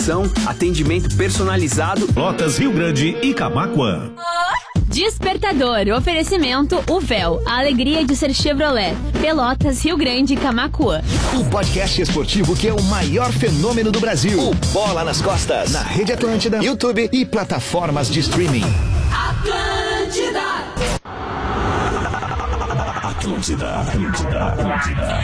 Atendimento personalizado. Lotas Rio Grande e Camaquã. Despertador, oferecimento Uvel, a alegria de ser Chevrolet. Pelotas, Rio Grande e Camaquã. O podcast esportivo que é o maior fenômeno do Brasil. O Bola nas Costas. Na Rede Atlântida, YouTube e plataformas de streaming. Atlântida.